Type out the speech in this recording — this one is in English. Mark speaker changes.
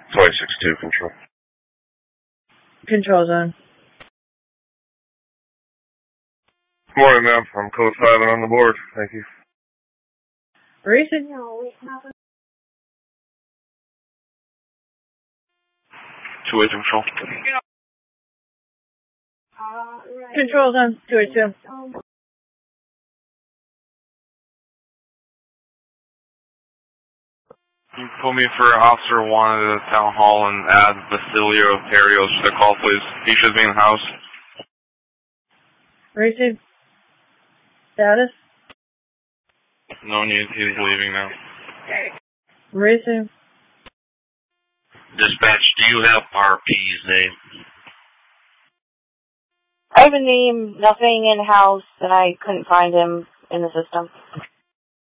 Speaker 1: 2062 control.
Speaker 2: Control zone.
Speaker 1: Good morning, ma'am. I'm code 5 and on the board. Thank you.
Speaker 2: Racing.
Speaker 1: Two-way control.
Speaker 2: Control zone. 282.
Speaker 1: You put me for Officer 1 at the town hall and add Basilio Terrios to the call, please. He should be in the house.
Speaker 2: Racing. Status.
Speaker 1: No need. He's leaving now.
Speaker 2: Racing.
Speaker 1: Dispatch, do you have RP's name?
Speaker 3: I have a name, nothing in-house, and I couldn't find him in the system.